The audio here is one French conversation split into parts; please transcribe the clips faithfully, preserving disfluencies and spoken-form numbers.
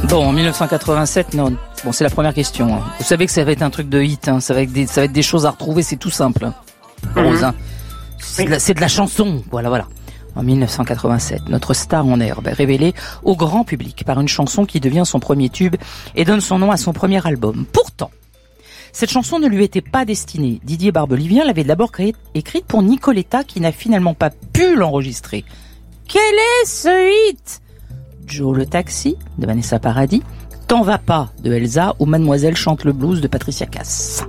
Bon, en dix-neuf cent quatre-vingt-sept, non. Bon, c'est la première question. Hein. Vous savez que ça va être un truc de hit, hein. ça, va être des, ça va être des choses à retrouver, c'est tout simple. Mm-hmm. Rose, hein. C'est, oui. de la, c'est de la chanson, voilà, voilà. En dix-neuf cent quatre-vingt-sept, notre star en herbe est révélée au grand public par une chanson qui devient son premier tube et donne son nom à son premier album. Pourtant, cette chanson ne lui était pas destinée. Didier Barbelivien l'avait d'abord créée, écrite pour Nicoletta qui n'a finalement pas pu l'enregistrer. Quel est ce hit ? Joe le taxi de Vanessa Paradis, T'en vas pas de Elsa ou Mademoiselle chante le blues de Patricia Cass.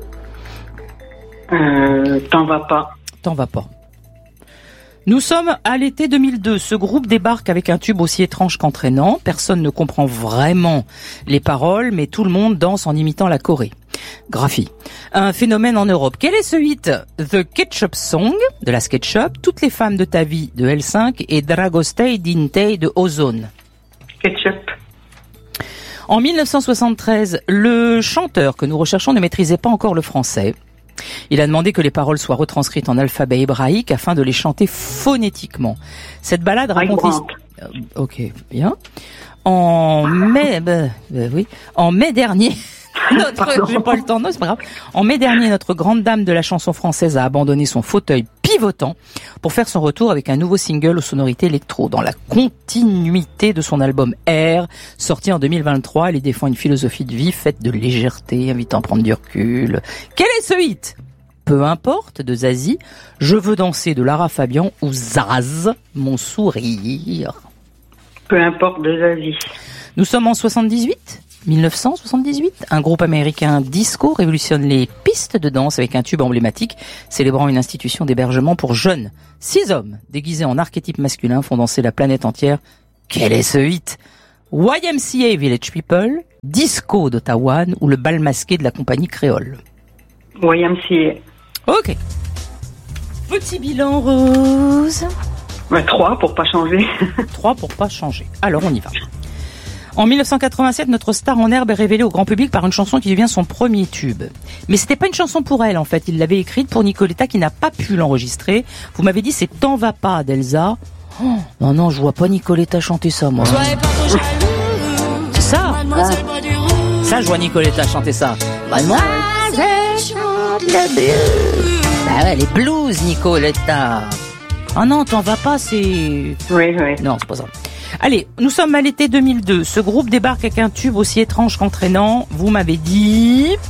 Euh, T'en vas pas. T'en vas pas. Nous sommes à l'été deux mille deux. Ce groupe débarque avec un tube aussi étrange qu'entraînant. Personne ne comprend vraiment les paroles, mais tout le monde danse en imitant la Corée. Graphie. Un phénomène en Europe. Quel est ce hit ? The Ketchup Song de la SketchUp, Toutes les femmes de ta vie de L cinq et Dragostei Dintei de Ozone. Ketchup. En dix-neuf cent soixante-treize, le chanteur que nous recherchons ne maîtrisait pas encore le français. Il a demandé que les paroles soient retranscrites en alphabet hébraïque afin de les chanter phonétiquement. Cette ballade raconte... Euh, ok, bien. En mai... Bah, bah, oui. En mai dernier... Notre, j'ai pas le temps, non, c'est pas grave. En mai dernier, notre grande dame de la chanson française a abandonné son fauteuil pivotant pour faire son retour avec un nouveau single aux sonorités électro. Dans la continuité de son album Air, sorti en deux mille vingt-trois, elle y défend une philosophie de vie faite de légèreté, invitant à prendre du recul. Quel est ce hit ? Peu importe, de Zazie, Je veux danser de Lara Fabian ou Zaz, Mon sourire. Peu importe, de Zazie. Nous sommes en soixante-dix-huit dix-neuf cent soixante-dix-huit, un groupe américain disco révolutionne les pistes de danse avec un tube emblématique célébrant une institution d'hébergement pour jeunes. Six hommes déguisés en archétypes masculins font danser la planète entière. Quel est ce hit ? Y M C A Village People, Disco d'Ottawa ou le bal masqué de la compagnie créole. Y M C A. Ok. Petit bilan, Rose. Ouais, trois pour pas changer. Trois pour pas changer. Alors on y va. En dix-neuf cent quatre-vingt-sept, notre star en herbe est révélée au grand public par une chanson qui devient son premier tube. Mais c'était pas une chanson pour elle, en fait. Il l'avait écrite pour Nicoletta qui n'a pas pu l'enregistrer. Vous m'avez dit, c'est T'en vas pas d'Elsa. Oh, non, non, je vois pas Nicoletta chanter ça, moi. C'est ça. Ah. Ça, je vois Nicoletta chanter ça. Vraiment. Bah ouais, les blues, Nicoletta. Ah non, T'en vas pas, c'est... Oui, oui. Non, c'est pas ça. Allez, nous sommes à l'été deux mille deux. Ce groupe débarque avec un tube aussi étrange qu'entraînant. Vous m'avez dit...